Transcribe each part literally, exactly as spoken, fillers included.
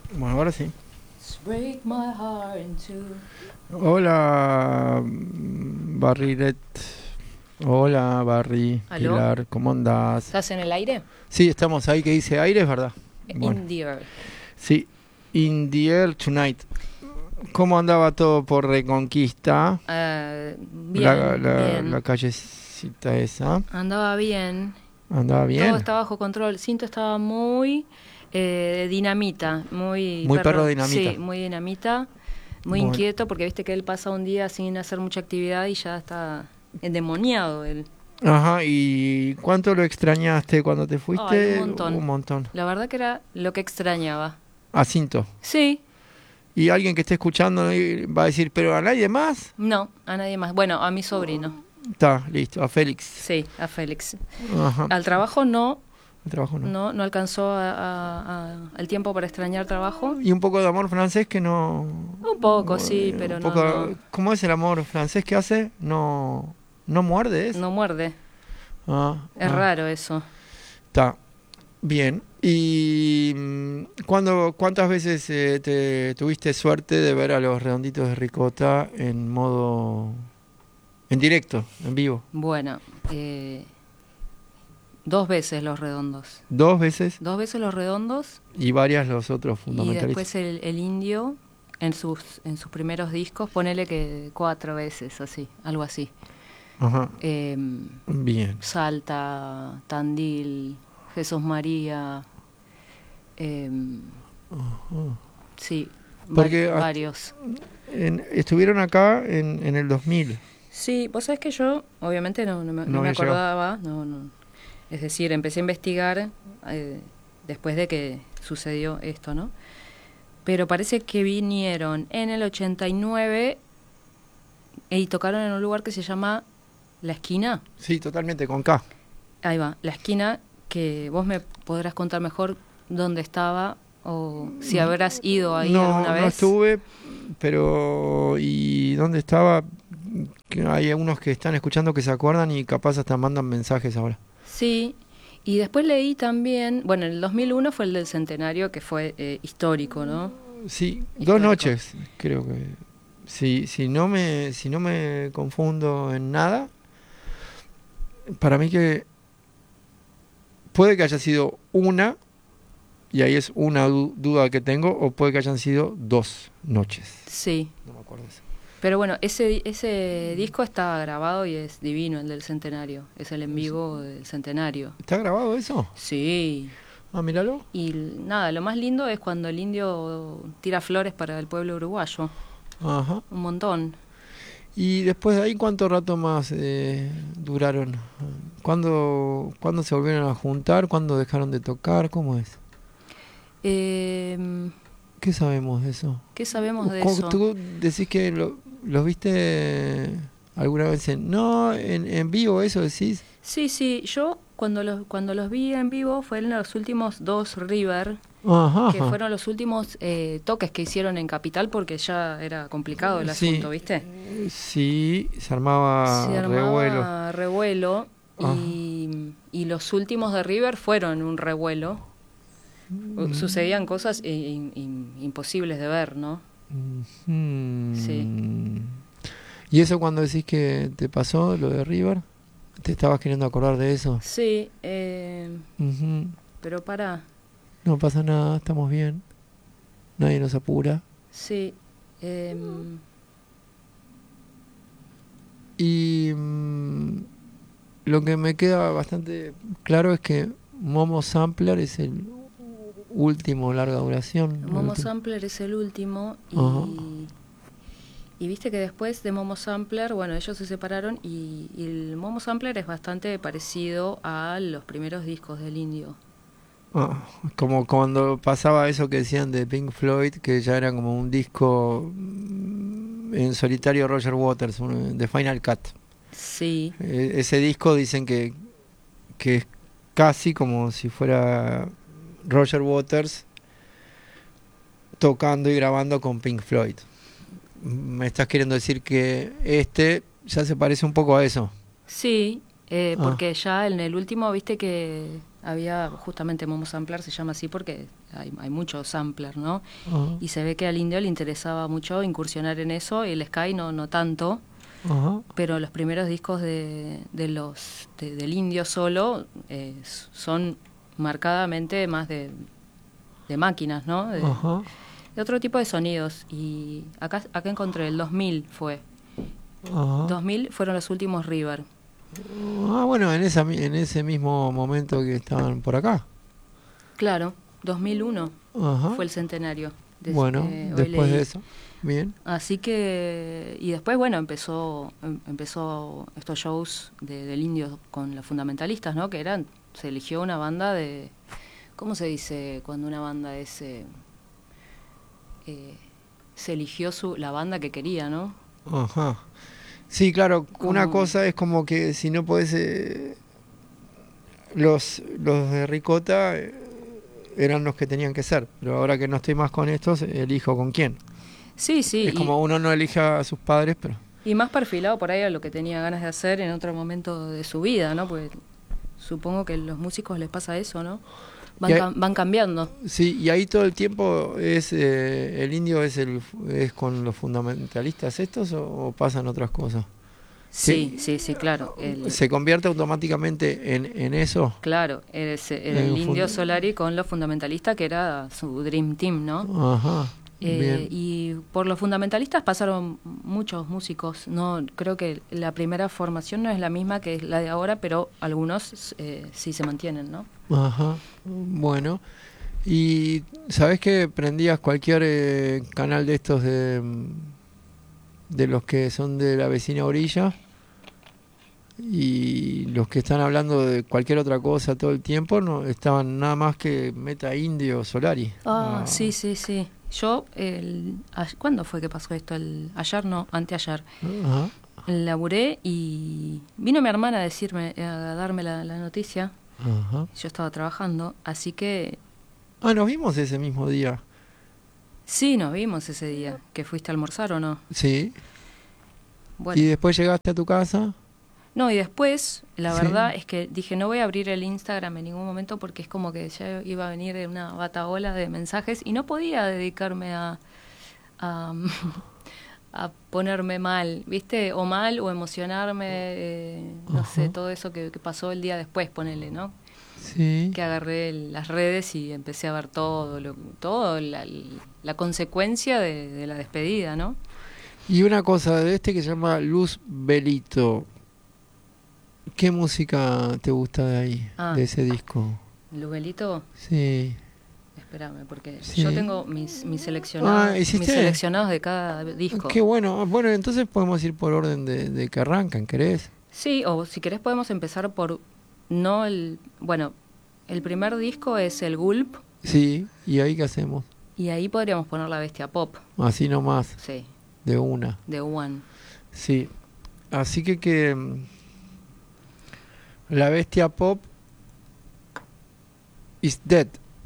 Bueno, ahora sí. Break my heart in two. Hola, Barrilet. Hola, Barry, ¿Aló? Pilar, ¿cómo andás? ¿Estás en el aire? Sí, estamos ahí que dice aire, es verdad. Bueno, In the air. sí, in the air tonight. ¿Cómo andaba todo por Reconquista? Ah, bien, La, la, bien. la callecita esa. Andaba bien. ¿Andaba Todo bien? está bajo control. Cinto estaba muy eh, dinamita, muy Muy perro dinamita. Sí, muy dinamita, muy Bueno. inquieto porque viste que él pasa un día sin hacer mucha actividad y ya está endemoniado él. Ajá, ¿y cuánto lo extrañaste cuando te Ay, fuiste? un montón. Un montón. La verdad que era lo que extrañaba. A Cinto. Sí, Y alguien que esté escuchando eh, va a decir, ¿pero a nadie más? no, a nadie más. Bueno, a mi sobrino. Está, listo, a Félix. Sí, a Félix. Ajá. Al trabajo no, El trabajo no. no, no alcanzó a, a- a- el tiempo para extrañar trabajo. Y un poco de amor francés que no... Un poco, sí, eh, pero un no, poco, no, ¿cómo es el amor francés que hace? No, no muerde, ¿es? no muerde. Ah, Es ah, raro eso. está, bien. ¿Y mm, cuándo, cuántas veces eh, te tuviste suerte de ver a los Redonditos de Ricota en modo... en directo, en vivo? Bueno, eh, dos veces los redondos. Dos veces Dos veces los redondos y varias los otros y fundamentalistas. después el, el indio en sus, en sus primeros discos, ponele que cuatro veces, así, algo así. Ajá, Eh, bien. Salta, Tandil, Jesús María, eh, Ajá. sí, Porque vari- hasta- varios. En- estuvieron acá en, en el dos mil. Sí, vos sabés que yo, obviamente no, no me, No no me había llegado. acordaba, no, no. Es decir, empecé a investigar eh, después de que sucedió esto, ¿no? Pero parece que vinieron en el ochenta y nueve y tocaron en un lugar que se llama La Esquina. Sí, totalmente, con K. Ahí va, La Esquina, que vos me podrás contar mejor dónde estaba o si habrás ido ahí no, alguna vez. no estuve, pero ¿y dónde estaba? Que hay algunos que están escuchando que se acuerdan y capaz hasta mandan mensajes ahora. Sí, y después leí también, bueno, en el dos mil uno fue el del centenario, que fue eh, histórico, ¿no? Sí, Histórico. dos noches, creo que. Si, si no me, si no me confundo en nada, para mí que puede que haya sido una, y ahí es una du- duda que tengo, o puede que hayan sido dos noches. Sí, No me acuerdo eso. pero bueno, ese, ese disco está grabado y es divino, el del centenario, es el en vivo del centenario. ¿Está grabado eso? Sí, Ah, míralo. y l- nada, lo más lindo es cuando el indio tira flores para el pueblo uruguayo, Ajá. un montón. Y después de ahí, ¿cuánto rato más eh, duraron? ¿Cuándo, ¿Cuándo se volvieron a juntar? ¿Cuándo dejaron de tocar? ¿Cómo es? Eh, ¿Qué sabemos de eso? ¿Qué sabemos de ¿Cómo- eso? ¿Tú decís que lo- los viste alguna vez en... No, en, en vivo eso decís? Sí, sí, yo cuando los, cuando los vi en vivo fue en los últimos dos River, Ajá. que fueron los últimos eh, toques que hicieron en Capital porque ya era complicado el Sí. asunto, ¿viste? Sí, se armaba, Se revuelo. armaba revuelo y, y los últimos de River fueron un revuelo. Mm. Sucedían cosas in- in- imposibles de ver, ¿no? Mm. Sí. ¿Y eso cuando decís que te pasó lo de River? ¿Te estabas queriendo acordar de eso? Sí, eh, Ujú. pero pará, No pasa nada, estamos bien. Nadie nos apura. sí. em, Y mm, lo que me queda bastante claro es que Momo Sampler es el último larga duración. el Momo último. Sampler es el último y, Ajá. y viste que después de Momo Sampler, bueno, ellos se separaron y, y el Momo Sampler es bastante parecido a los primeros discos del indio. Ah, como cuando pasaba eso que decían de Pink Floyd, que ya era como un disco mm, en solitario Roger Waters, un- de Final Cut. Sí, Eh, ese disco dicen que, que es casi como si fuera Roger Waters tocando y grabando con Pink Floyd. Me estás queriendo decir que este ya se parece un poco a eso. sí, eh, Ah. porque ya en el último, viste que había justamente Momo Sampler, se llama así porque hay, hay muchos samplers, ¿no? Ajá. Y se ve que al indio le interesaba mucho incursionar en eso, y el Sky no, no tanto. Ajá. Pero los primeros discos de, de los de, del indio solo eh, son marcadamente más de, de máquinas, ¿no? De, Ajá. de otro tipo de sonidos. Y acá acá encontré el dos mil fue. Ajá. dos mil fueron los últimos River. Ah, bueno, en esa mi- en ese mismo momento que estaban por acá. Claro, dos mil uno Ajá. fue el centenario. De, Bueno, eh, hoy después leí. de eso. Bien. Así que, y después, bueno, empezó em- empezó estos shows de, del indio con los fundamentalistas, ¿no? Que eran, se eligió una banda de, ¿cómo se dice cuando una banda es, eh, eh, se eligió su, la banda que quería, ¿no? Ajá. Sí, claro, una Como- cosa es como que si no podés... eh, los, los de Ricota eh, eran los que tenían que ser, pero ahora que no estoy más con estos, elijo con quién. Sí, sí, Es y, como uno no elige a sus padres, pero... y más perfilado por ahí a lo que tenía ganas de hacer en otro momento de su vida, ¿no? Porque supongo que a los músicos les pasa eso, ¿no? Van, Y hay- cam- van cambiando. Sí, y ahí todo el tiempo es eh, el indio es el es con los fundamentalistas estos o, o pasan otras cosas. Sí, Sí. sí, sí, claro. El, ¿Se convierte automáticamente en, en eso? Claro, era, ese- era Eh, el fund- Indio Solari con los fundamentalistas, que era su Dream Team, ¿no? Ajá, Eh, bien. y por los fundamentalistas pasaron muchos músicos. No, creo que la primera formación no es la misma que la de ahora, pero algunos eh, sí se mantienen, ¿no? Ajá, bueno. Y ¿sabés que prendías cualquier eh, canal de estos de, de los que son de la vecina orilla? Y los que están hablando de cualquier otra cosa todo el tiempo no estaban nada más que Meta Indio Solari. Ah, Ah, sí, sí, sí. Yo, el, a- ¿cuándo fue que pasó esto? El, ayer no, anteayer. Ajá. Laburé y vino mi hermana a decirme, a darme la, la noticia. Ajá. Yo estaba trabajando, así que Ah, nos vimos ese mismo día. sí, nos vimos ese día. ¿Que fuiste a almorzar o no? Sí. Bueno, Y después llegaste a tu casa. no, y después, la Sí. verdad es que dije, no voy a abrir el Instagram en ningún momento porque es como que ya iba a venir una bataola de mensajes y no podía dedicarme a, a, a ponerme mal, ¿viste? O mal o emocionarme, eh, no Ajá. sé, todo eso que, que pasó el día después, ponele, ¿no? Sí. Que agarré el- las redes y empecé a ver todo, lo, todo la, la consecuencia de, de la despedida, ¿no? Y una cosa de este que se llama Luz Belito. ¿Qué música te gusta de ahí, Ah. de ese disco? Lubelito, Sí. espérame, porque Sí. yo tengo mis, mis seleccionados, Ah, ¿hiciste? mis seleccionados de cada disco. Qué bueno. Bueno, entonces podemos ir por orden de, de que arrancan, ¿querés? Sí, o si querés podemos empezar por, no el, bueno, el primer disco es el Gulp, Sí. ¿Y ahí qué hacemos? y ahí podríamos poner la Bestia Pop, Así nomás, sí, de una. de One. Sí. Así que que... mm, La Bestia Pop is dead.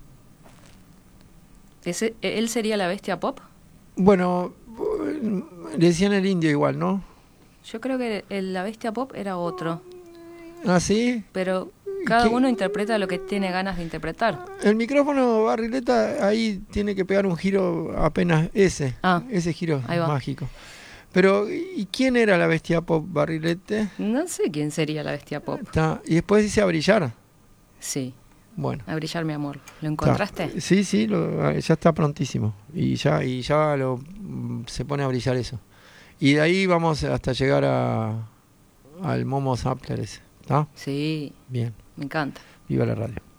Ese, ¿él sería la Bestia Pop? Bueno, le decían el indio igual, ¿no? Yo creo que el- la Bestia Pop era otro, ¿Ah, sí? pero cada ¿Qué? uno interpreta lo que tiene ganas de interpretar. El micrófono Barrileta ahí tiene que pegar un giro apenas ese. Ah, ese giro ahí va. mágico. Pero, ¿y quién era la Bestia Pop Barrilete? No sé quién sería la Bestia Pop. Está- y después dice a brillar. Sí, Bueno. a brillar mi amor. ¿Lo está. encontraste? Sí, sí, lo- ya está prontísimo. Y ya, y ya lo, mm, se pone a brillar eso. Y de ahí vamos hasta llegar a al Momo Sampler ese. ¿Está? Sí, Bien. me encanta. Viva la radio.